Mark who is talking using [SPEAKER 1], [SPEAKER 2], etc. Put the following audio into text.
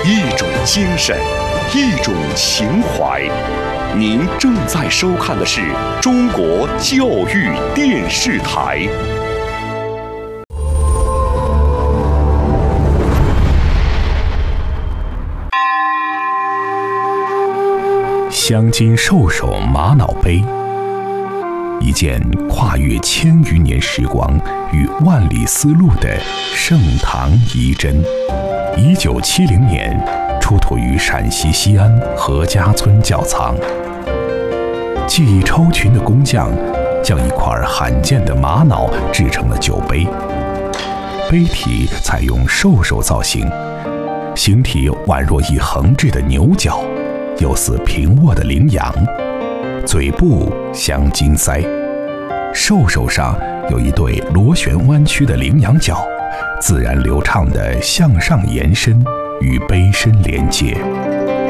[SPEAKER 1] 一种精神，一种情怀。您正在收看的是中国教育电视台。镶金兽首玛瑙杯，一件跨越千余年时光与万里丝路的盛唐遗珍。1970年出土于陕西西安何家村窖藏。技艺超群的工匠将一块罕见的玛瑙制成了酒杯，杯体采用兽首造型，形体宛若一横置的牛角，又似平卧的羚羊，嘴部镶金腮，兽首上有一对螺旋弯曲的羚羊角，自然流畅地向上延伸，与杯身连接。